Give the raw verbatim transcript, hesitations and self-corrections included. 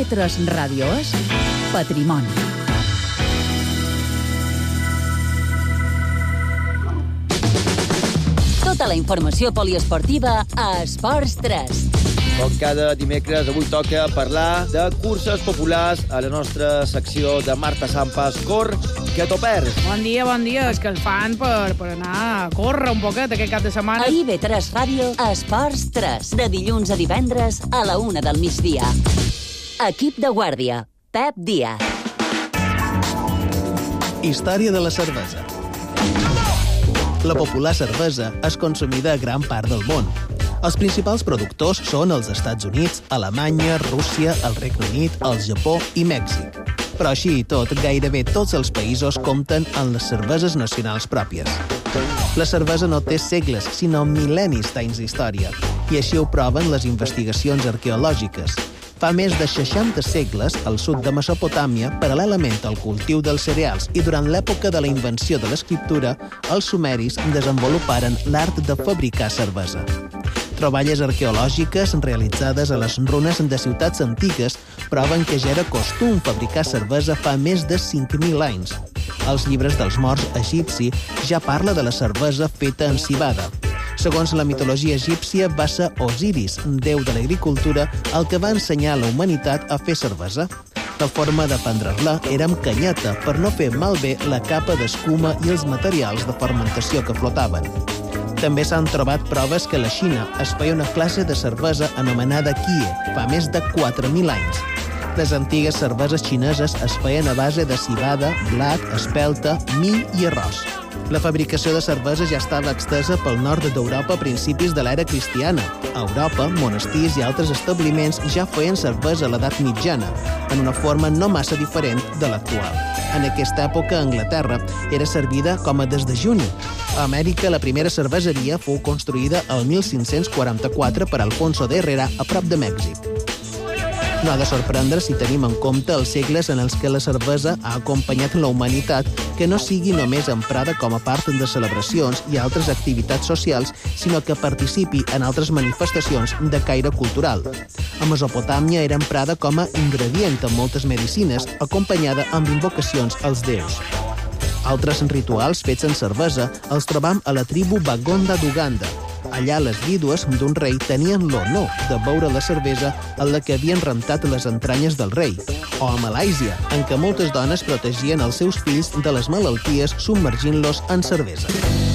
I V tres Ràdio és Patrimoni. Tota la informació poliesportiva a Esports tres. Com cada dimecres, avui toca parlar de curses populars a la nostra secció de Marta Sampas. Cor, que t'ho perds. Bon dia, bon dia. És que els fan per, per anar a córrer un poquet aquest cap de setmana. A I V tres Ràdio, Esports tres. De dilluns a divendres a la una del migdia. Equip de guàrdia. Pep Díaz. Història de la cervesa. La popular cervesa és consumida a gran part del món. Els principals productors són els Estats Units, Alemanya, Rússia, el Regne Unit, el Japó i Mèxic. Però així i tot, gairebé tots els països compten amb les cerveses nacionals pròpies. La cervesa no té segles, sinó mil·lennis d'anys d'història, i així ho proven les investigacions arqueològiques. Fa més de seixanta segles, al sud de Mesopotàmia, paral·lelament al cultiu dels cereals i durant l'època de la invenció de l'escriptura, els sumeris desenvoluparen l'art de fabricar cervesa. Troballes arqueològiques realitzades a les runes de ciutats antigues proven que ja era costum fabricar cervesa fa més de cinc mil anys. Els llibres dels morts egipci ja parla de la cervesa feta en civada. Segons la mitologia egípcia, va ser Osiris, déu de l'agricultura, el que va ensenyar a la humanitat a fer cervesa. La forma de prendre-la era amb canyeta per no fer malbé la capa d'escuma i els materials de fermentació que flotaven. També s'han trobat proves que a la Xina es feia una classe de cervesa anomenada Kie, fa més de quatre mil anys. Les antigues cerveses xineses es feien a base de civada, blat, espelta, mill i arròs. La fabricació de cervesa ja estava extesa pel nord d'Europa a principis de l'era cristiana. A Europa, monestirs i altres establiments ja feien cervesa a l'edat mitjana, en una forma no massa diferent de l'actual. En aquesta època, a Anglaterra, era servida com a desdejuni. A Amèrica, la primera cerveseria fou construïda el mil cinc-cents quaranta-quatre per Alfonso de Herrera, a prop de Mèxic. No ha de sorprendre si tenim en compte els segles en els que la cervesa ha acompanyat la humanitat, que no sigui només emprada com a part de celebracions i altres activitats socials, sinó que participi en altres manifestacions de caire cultural. A Mesopotàmia era emprada com a ingredient en moltes medicines, acompanyada amb invocacions als déus. Altres rituals fets en cervesa els trobam a la tribu Bagonda d'Uganda. Allà les vídues d'un rei tenien l'honor de beure la cervesa en la que havien rentat les entranyes del rei. O a Malàisia, en què moltes dones protegien els seus fills de les malalties submergint-los en cervesa.